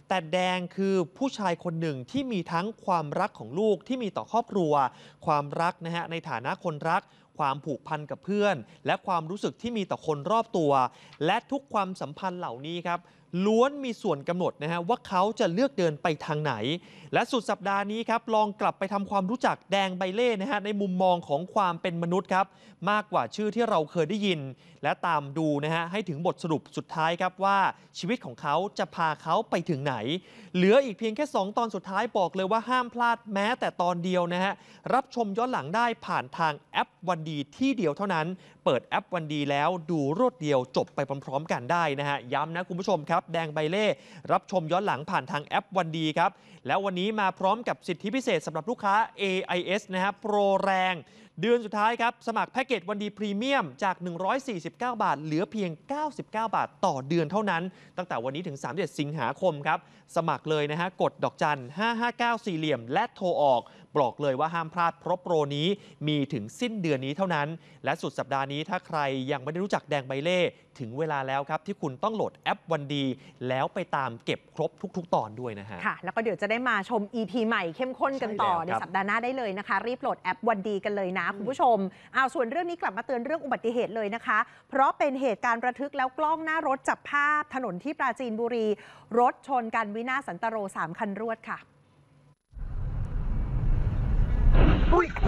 แต่แดงคือผู้ชายคนหนึ่งที่มีทั้งความรักของลูกที่มีต่อครอบครัวความรักนะฮะในฐานะคนรักความผูกพันกับเพื่อนและความรู้สึกที่มีต่อคนรอบตัวและทุกความสัมพันธ์เหล่านี้ครับล้วนมีส่วนกำหนดนะฮะว่าเขาจะเลือกเดินไปทางไหนและสุดสัปดาห์นี้ครับลองกลับไปทำความรู้จักแดงใบเล่นะฮะในมุมมองของความเป็นมนุษย์ครับมากกว่าชื่อที่เราเคยได้ยินและตามดูนะฮะให้ถึงบทสรุปสุดท้ายครับว่าชีวิตของเขาจะพาเขาไปถึงไหนเหลืออีกเพียงแค่2 ตอนสุดท้ายบอกเลยว่าห้ามพลาดแม้แต่ตอนเดียวนะฮะรับชมย้อนหลังได้ผ่านทางแอปวันดีที่เดียวเท่านั้นเปิดแอปวันดีแล้วดูรวดเดียวจบไปพร้อมๆกันได้นะฮะย้ำนะคุณผู้ชมครับแดงใบเล่รับชมย้อนหลังผ่านทางแอปวันดีครับแล้ววันนี้มาพร้อมกับสิทธิพิเศษสำหรับลูกค้า AIS นะฮะโปรแรงเดือนสุดท้ายครับสมัครแพ็กเกจวันดีพรีเมียมจาก149 บาทเหลือเพียง99 บาทต่อเดือนเท่านั้นตั้งแต่วันนี้ถึง31 สิงหาคมครับสมัครเลยนะฮะกดดอกจัน559 4เหลี่ยมและโทรออกบอกเลยว่าห้ามพลาดเพราะโปรนี้มีถึงสิ้นเดือนนี้เท่านั้นและสุดสัปดาห์นี้ถ้าใครยังไม่ได้รู้จักแดงใบเล่ถึงเวลาแล้วครับที่คุณต้องโหลดแอปวันดีแล้วไปตามเก็บครบทุกๆตอนด้วยนะฮะค่ะแล้วก็เดี๋ยวจะได้มาชม EP ใหม่เข้มข้นกันต่อในสัปดาห์หน้าได้เลยนะคะรีบโหลดแอปวันดีกันเลยนะคุณผู้ชมส่วนเรื่องนี้กลับมาเตือนเรื่องอุบัติเหตุเลยนะคะเพราะเป็นเหตุการณ์ระทึกแล้วกล้องหน้ารถจับภาพถนนที่ปราจีนบุรีรถชนกันวินาศสันตโร3 คันรวดค่ะอุ้ย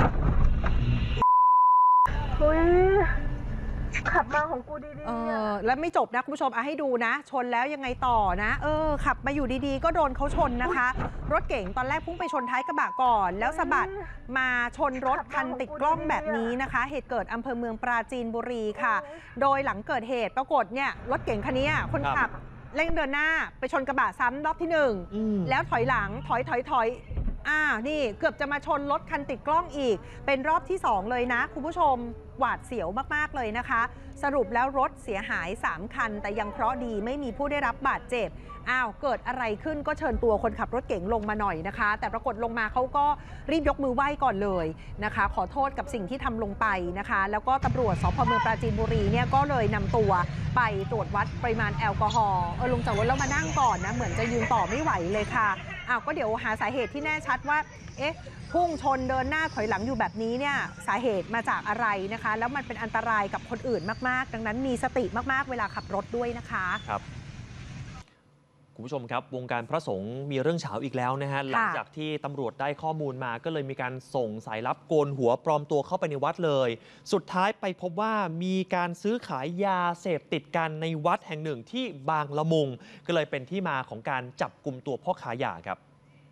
ขับมาของกูดีๆแล้วไม่จบนะคุณผู้ชมให้ดูนะชนแล้วยังไงต่อนะขับมาอยู่ดีๆก็โดนเขาชนนะคะรถเก๋งตอนแรกพุ่งไปชนท้ายกระบะก่อนแล้วสะบัดมาชนรถคันติดกล้องแบบนี้นะคะเหตุเกิดอำเภอเมืองปราจีนบุรีค่ะโดยหลังเกิดเหตุปรากฏเนี่ยรถเก๋งคันนี้คนขับเร่งเดินหน้าไปชนกระบะซ้ำรอบที่1แล้วถอยหลังถอยนี่เกือบจะมาชนรถคันติดกล้องอีกเป็นรอบที่2เลยนะคุณผู้ชมหวาดเสียวมากๆเลยนะคะสรุปแล้วรถเสียหาย3 คันแต่ยังเคราะห์ดีไม่มีผู้ได้รับบาดเจ็บเกิดอะไรขึ้นก็เชิญตัวคนขับรถเก๋งลงมาหน่อยนะคะแต่ปรากฏลงมาเขาก็รีบยกมือไหว้ก่อนเลยนะคะขอโทษกับสิ่งที่ทำลงไปนะคะแล้วก็ตำรวจสพเมืองปราจีนบุรีเนี่ยก็เลยนำตัวไปตรวจวัดปริมาณแอลกอฮอล์ลงจากรถแล้วมานั่งก่อนนะเหมือนจะยืนต่อไม่ไหวเลยค่ะก็เดี๋ยวหาสาเหตุที่แน่ชัดว่าพุ่งชนเดินหน้าถอยหลังอยู่แบบนี้เนี่ยสาเหตุมาจากอะไรนะคะแล้วมันเป็นอันตรายกับคนอื่นมากๆดังนั้นมีสติมากๆเวลาขับรถด้วยนะคะครับคุณผู้ชมครับวงการพระสงฆ์มีเรื่องเฉาอีกแล้วนะฮะหลังจากที่ตำรวจได้ข้อมูลมาก็เลยมีการส่งสายลับโกนหัวปลอมตัวเข้าไปในวัดเลยสุดท้ายไปพบว่ามีการซื้อขายยาเสพติดกันในวัดแห่งหนึ่งที่บางละมุงก็เลยเป็นที่มาของการจับกลุ่มตัวพ่อค้ายาครับ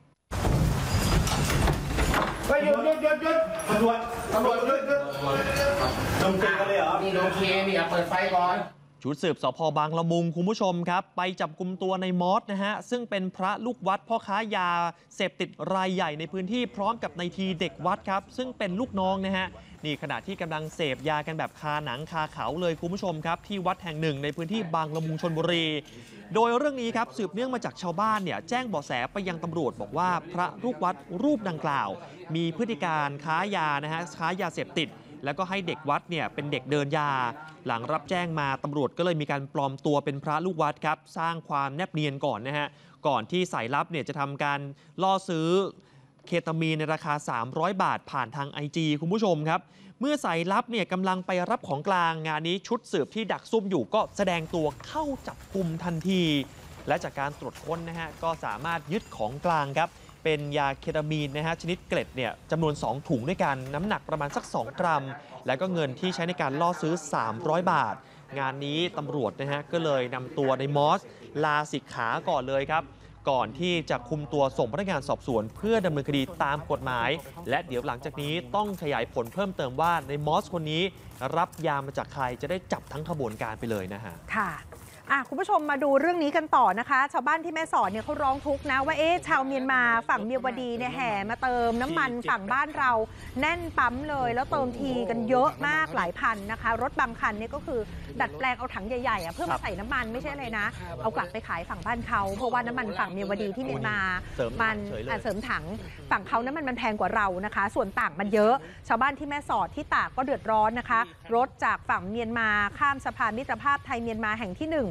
หยุดตำรวจหยุดดมเจกันเลยเหรอนี่โอเคนี่เปิดไฟก่อนชุดสืบสพ.บางละมุงคุณผู้ชมครับไปจับกุมตัวในมอสนะฮะซึ่งเป็นพระลูกวัดพ่อค้ายาเสพติดรายใหญ่ในพื้นที่พร้อมกับนายทีเด็กวัดครับซึ่งเป็นลูกน้องนะฮะนี่ขณะที่กำลังเสพยากันแบบคาหนังคาเขาเลยคุณผู้ชมครับที่วัดแห่งหนึ่งในพื้นที่บางละมุงชลบุรีโดยเรื่องนี้ครับสืบเนื่องมาจากชาวบ้านเนี่ยแจ้งเบาะแสไปยังตำรวจบอกว่าพระลูกวัดรูปดังกล่าวมีพฤติการค้ายานะฮะค้ายาเสพติดแล้วก็ให้เด็กวัดเนี่ยเป็นเด็กเดินยาหลังรับแจ้งมาตำรวจก็เลยมีการปลอมตัวเป็นพระลูกวัดครับสร้างความแนบเนียนก่อนนะฮะก่อนที่สายลับเนี่ยจะทำการล่อซื้อเคตามีนในราคา300 บาทผ่านทาง IG คุณผู้ชมครับเมื่อสายลับเนี่ยกำลังไปรับของกลางงานนี้ชุดสืบที่ดักซุ่มอยู่ก็แสดงตัวเข้าจับกุมทันทีและจากการตรวจค้นนะฮะก็สามารถยึดของกลางครับเป็นยาเคตามีนนะฮะชนิดเกล็ดเนี่ยจำนวน2 ถุงด้วยกันน้ำหนักประมาณสัก2 กรัมแล้วก็เงินที่ใช้ในการล่อซื้อ300 บาทงานนี้ตำรวจนะฮะก็เลยนำตัวในมอสลาสิกขาก่อนเลยครับก่อนที่จะคุมตัวส่งพนักงานสอบสวนเพื่อดำเนินคดีตามกฎหมายและเดี๋ยวหลังจากนี้ต้องขยายผลเพิ่มเติมว่าในมอสคนนี้รับยามาจากใครจะได้จับทั้งขบวนการไปเลยนะฮะค่ะคุณผู้ชมมาดูเรื่องนี้กันต่อนะคะชาวบ้านที่แม่สอดเนี่ยเขาร้องทุกข์นะว่าชาวเมียนมาฝั่งเมียวดีเนี่ยแห่มาเติมน้ำมันฝั่งบ้านเราแน่นปั๊มเลยแล้วเติมทีกันเยอะมากหลายพันนะคะรถบางคันเนี่ยก็คือดัดแปลงเอาถังใหญ่ๆเพื่อมาใส่น้ำมันไม่ใช่เลยนะเอากลับไปขายฝั่งบ้านเขาเพราะว่าน้ำมันฝั่งเมียวดีที่เมียนมามันเสริมถังฝั่งเขาน้ำมันแพงกว่าเรานะคะส่วนต่างมันเยอะชาวบ้านที่แม่สอดที่ตากก็เดือดร้อนนะคะรถจากฝั่งเมียนมาข้ามสะพานมิตรภาพไทยเมียนมาแห่งที่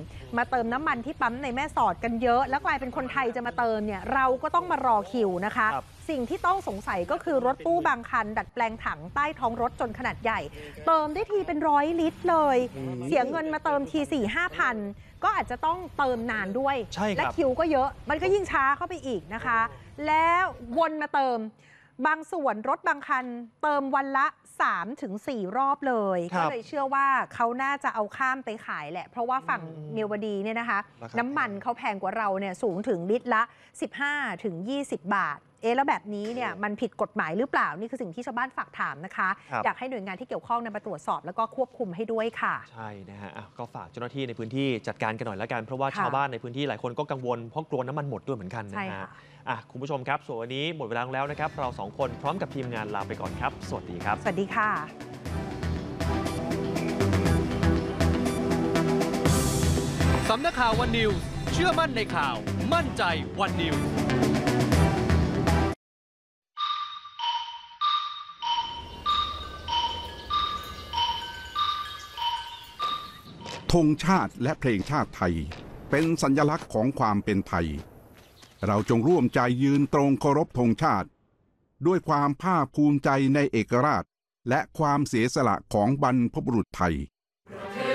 มาเติมน้ำมันที่ปั๊มในแม่สอดกันเยอะแล้วกลายเป็นคนไทยจะมาเติมเนี่ยเราก็ต้องมารอคิวนะคะสิ่งที่ต้องสงสัยก็คือรถตู้บางคันดัดแปลงถังใต้ท้องรถจนขนาดใหญ่เติมได้ทีเป็น100 ลิตรเลยเสียเงินมาเติมที 4-5 พันก็อาจจะต้องเติมนานด้วยและคิวก็เยอะมันก็ยิ่งช้าเข้าไปอีกนะคะแล้ววนมาเติมบางส่วนรถบางคันเติมวันละ 3-4 รอบเลยก็เลยเชื่อว่าเขาน่าจะเอาข้ามไปขายแหละเพราะว่าฝั่งเมียวดีเนี่ยนะคะน้ำมันเขาแพงกว่าเราเนี่ยสูงถึงลิตรละ 15-20 บาทแล้วแบบนี้เนี่ยมันผิดกฎหมายหรือเปล่านี่คือสิ่งที่ชาวบ้านฝากถามนะคะอยากให้หน่วยงานที่เกี่ยวข้องมาตรวจสอบแล้วก็ควบคุมให้ด้วยค่ะใช่นะฮะก็ฝากเจ้าหน้าที่ในพื้นที่จัดการกันหน่อยแล้วกันเพราะว่าชาวบ้านในพื้นที่หลายคนก็กังวลเพราะกลัวน้ำมันหมดด้วยเหมือนกันนะฮะคุณผู้ชมครับส่วนวันนี้หมดเวลาแล้วนะครับเรา2 คนพร้อมกับทีมงานลาไปก่อนครับสวัสดีครับสวัสดีค่ะสำนักข่าววันนิวส์เชื่อมั่นในข่าวมั่นใจวันนิวส์ธงชาติและเพลงชาติไทยเป็นสัญลักษณ์ของความเป็นไทยเราจงร่วมใจยืนตรงเคารพธงชาติด้วยความภาคภูมิใจในเอกราชและความเสียสละของบรรพบุรุษไทย